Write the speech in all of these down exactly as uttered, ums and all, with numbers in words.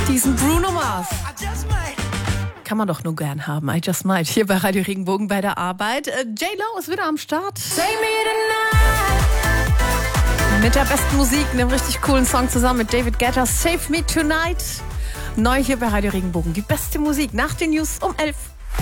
Diesen Bruno Mars kann man doch nur gern haben. I just might. Hier bei Radio Regenbogen bei der Arbeit. Äh, J-Lo ist wieder am Start. Mit der besten Musik, einem richtig coolen Song zusammen mit David Guetta. Save Me Tonight. Neu hier bei Radio Regenbogen. Die beste Musik nach den News um elf.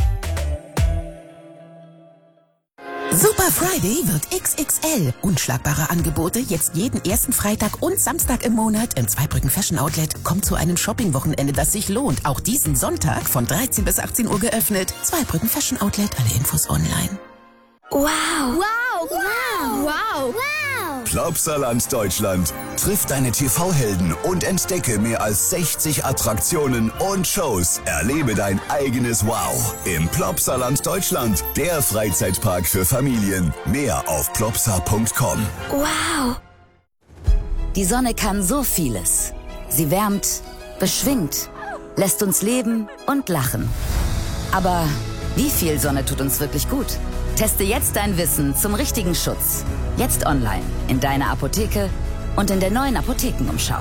Super Friday wird X X L. Unschlagbare Angebote jetzt jeden ersten Freitag und Samstag im Monat im Zweibrücken Fashion Outlet. Kommt zu einem Shopping-Wochenende, das sich lohnt. Auch diesen Sonntag von dreizehn bis achtzehn Uhr geöffnet. Zweibrücken Fashion Outlet, alle Infos online. Wow. Wow. Wow. Wow. Wow. Plopsaland Deutschland. Triff deine T V-Helden und entdecke mehr als sechzig Attraktionen und Shows. Erlebe dein eigenes Wow im Plopsaland Deutschland. Der Freizeitpark für Familien. Mehr auf plopsa punkt com. Wow. Die Sonne kann so vieles. Sie wärmt, beschwingt, lässt uns leben und lachen. Aber wie viel Sonne tut uns wirklich gut? Teste jetzt dein Wissen zum richtigen Schutz. Jetzt online, in deiner Apotheke und in der neuen Apothekenumschau.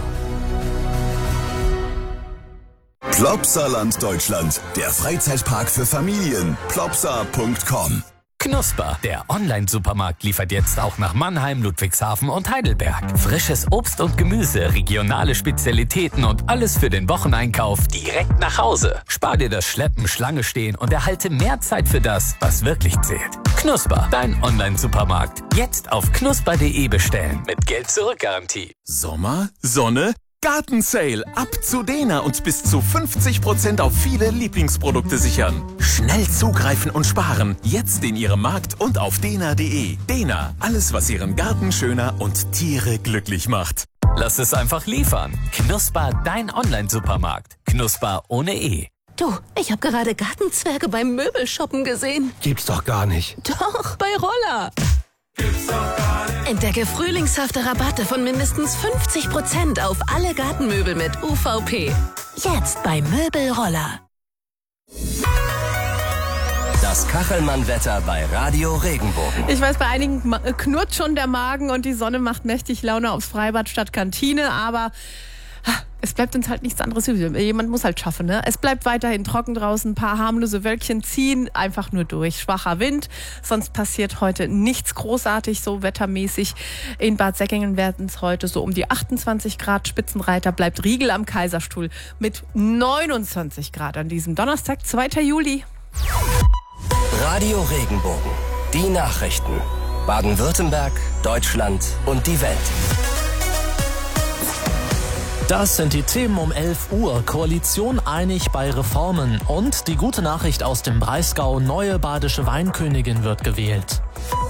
Plopsaland Deutschland, der Freizeitpark für Familien. plopsa punkt com. Knusper, der Online-Supermarkt, liefert jetzt auch nach Mannheim, Ludwigshafen und Heidelberg. Frisches Obst und Gemüse, regionale Spezialitäten und alles für den Wocheneinkauf direkt nach Hause. Spar dir das Schleppen, Schlange stehen und erhalte mehr Zeit für das, was wirklich zählt. Knusper, dein Online-Supermarkt. Jetzt auf knusper punkt de bestellen mit Geld-Zurück-Garantie. Sommer, Sonne, Gartensale. Ab zu Dena und bis zu fünfzig Prozent auf viele Lieblingsprodukte sichern. Schnell zugreifen und sparen. Jetzt in Ihrem Markt und auf dena punkt de. Dena, alles was Ihren Garten schöner und Tiere glücklich macht. Lass es einfach liefern. Knusper, dein Online-Supermarkt. Knusper ohne E. Du, ich habe gerade Gartenzwerge beim Möbelshoppen gesehen. Gibt's doch gar nicht. Doch, bei Roller. Gibt's doch gar nicht. Entdecke frühlingshafte Rabatte von mindestens fünfzig Prozent auf alle Gartenmöbel mit U V P. Jetzt bei Möbelroller. Das Kachelmann-Wetter bei Radio Regenbogen. Ich weiß, bei einigen knurrt schon der Magen und die Sonne macht mächtig Laune aufs Freibad statt Kantine, aber es bleibt uns halt nichts anderes übrig. Jemand muss halt schaffen, ne? Es bleibt weiterhin trocken draußen, ein paar harmlose Wölkchen ziehen einfach nur durch. Schwacher Wind, sonst passiert heute nichts großartig, so wettermäßig. In Bad Säckingen werden es heute so um die achtundzwanzig Grad. Spitzenreiter bleibt Riegel am Kaiserstuhl mit neunundzwanzig Grad an diesem Donnerstag, zweiter Juli. Radio Regenbogen. Die Nachrichten. Baden-Württemberg, Deutschland und die Welt. Das sind die Themen um elf Uhr. Koalition einig bei Reformen. Und die gute Nachricht aus dem Breisgau. Neue badische Weinkönigin wird gewählt.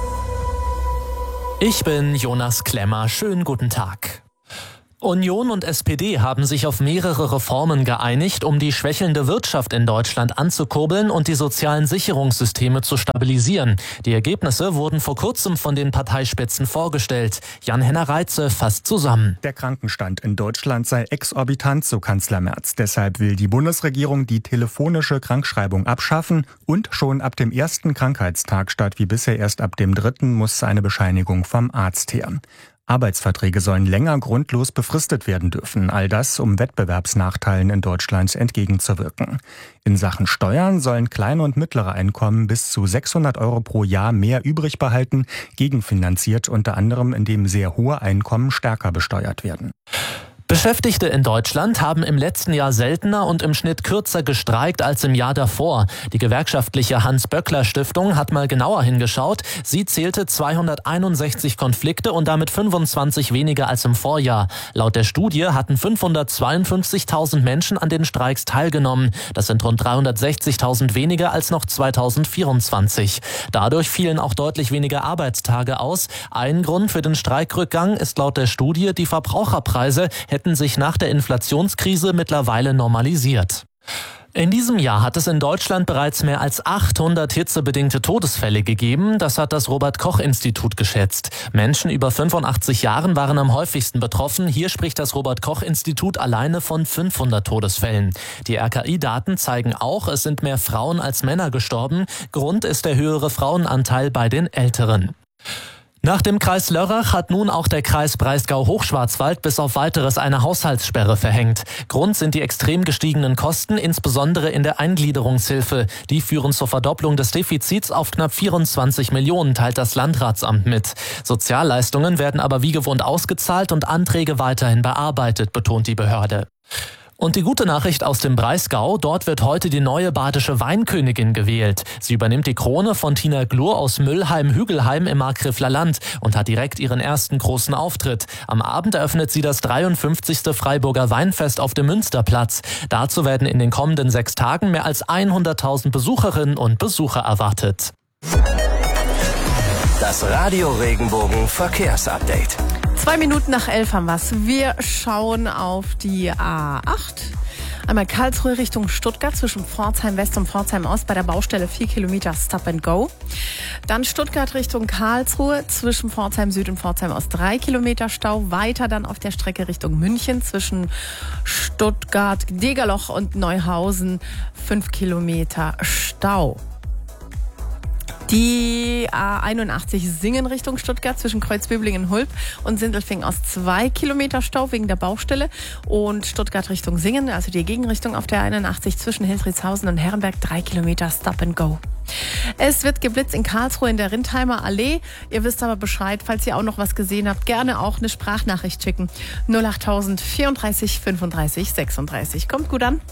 Ich bin Jonas Klemmer. Schönen guten Tag. Union und S P D haben sich auf mehrere Reformen geeinigt, um die schwächelnde Wirtschaft in Deutschland anzukurbeln und die sozialen Sicherungssysteme zu stabilisieren. Die Ergebnisse wurden vor kurzem von den Parteispitzen vorgestellt. Jan-Henner Reitze fasst zusammen. Der Krankenstand in Deutschland sei exorbitant, so Kanzler Merz. Deshalb will die Bundesregierung die telefonische Krankschreibung abschaffen und schon ab dem ersten Krankheitstag statt wie bisher erst ab dem dritten muss eine Bescheinigung vom Arzt her. Arbeitsverträge sollen länger grundlos befristet werden dürfen. All das, um Wettbewerbsnachteilen in Deutschland entgegenzuwirken. In Sachen Steuern sollen kleine und mittlere Einkommen bis zu sechshundert Euro pro Jahr mehr übrig behalten, gegenfinanziert unter anderem, indem sehr hohe Einkommen stärker besteuert werden. Beschäftigte in Deutschland haben im letzten Jahr seltener und im Schnitt kürzer gestreikt als im Jahr davor. Die gewerkschaftliche Hans-Böckler-Stiftung hat mal genauer hingeschaut. Sie zählte zweihunderteinundsechzig Konflikte und damit fünfundzwanzig weniger als im Vorjahr. Laut der Studie hatten fünfhundertzweiundfünfzigtausend Menschen an den Streiks teilgenommen. Das sind rund dreihundertsechzigtausend weniger als noch zweitausendvierundzwanzig. Dadurch fielen auch deutlich weniger Arbeitstage aus. Ein Grund für den Streikrückgang ist laut der Studie, die Verbraucherpreise hätten sich nach der Inflationskrise mittlerweile normalisiert. In diesem Jahr hat es in Deutschland bereits mehr als achthundert hitzebedingte Todesfälle gegeben. Das hat das Robert-Koch-Institut geschätzt. Menschen über fünfundachtzig Jahren waren am häufigsten betroffen. Hier spricht das Robert-Koch-Institut alleine von fünfhundert Todesfällen. Die R K I-Daten zeigen auch, es sind mehr Frauen als Männer gestorben. Grund ist der höhere Frauenanteil bei den Älteren. Nach dem Kreis Lörrach hat nun auch der Kreis Breisgau-Hochschwarzwald bis auf Weiteres eine Haushaltssperre verhängt. Grund sind die extrem gestiegenen Kosten, insbesondere in der Eingliederungshilfe. Die führen zur Verdopplung des Defizits auf knapp vierundzwanzig Millionen, teilt das Landratsamt mit. Sozialleistungen werden aber wie gewohnt ausgezahlt und Anträge weiterhin bearbeitet, betont die Behörde. Und die gute Nachricht aus dem Breisgau, dort wird heute die neue badische Weinkönigin gewählt. Sie übernimmt die Krone von Tina Glur aus Müllheim-Hügelheim im Markgräfler Land und hat direkt ihren ersten großen Auftritt. Am Abend eröffnet sie das dreiundfünfzigste Freiburger Weinfest auf dem Münsterplatz. Dazu werden in den kommenden sechs Tagen mehr als hunderttausend Besucherinnen und Besucher erwartet. Das Radio Regenbogen Verkehrsupdate. Zwei Minuten nach elf haben wir's. Wir schauen auf die A acht. Einmal Karlsruhe Richtung Stuttgart zwischen Pforzheim West und Pforzheim Ost bei der Baustelle vier Kilometer Stop and Go. Dann Stuttgart Richtung Karlsruhe zwischen Pforzheim Süd und Pforzheim Ost drei Kilometer Stau. Weiter dann auf der Strecke Richtung München zwischen Stuttgart, Degerloch und Neuhausen fünf Kilometer Stau. Die A einundachtzig Singen Richtung Stuttgart zwischen Kreuzböblingen, Hulb und Sindelfingen aus zwei Kilometer Stau wegen der Baustelle. Und Stuttgart Richtung Singen, also die Gegenrichtung auf der einundachtzig zwischen Hildritzhausen und Herrenberg, drei Kilometer Stop and Go. Es wird geblitzt in Karlsruhe in der Rindheimer Allee. Ihr wisst aber Bescheid, falls ihr auch noch was gesehen habt, gerne auch eine Sprachnachricht schicken. null achttausend vierunddreißig fünfunddreißig sechsunddreißig. Kommt gut an.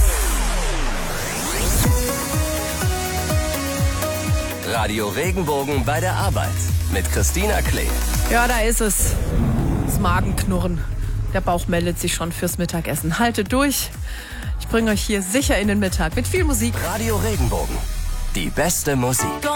Radio Regenbogen bei der Arbeit mit Christina Klee. Ja, da ist es. Das Magenknurren. Der Bauch meldet sich schon fürs Mittagessen. Haltet durch. Ich bringe euch hier sicher in den Mittag mit viel Musik. Radio Regenbogen. Die beste Musik.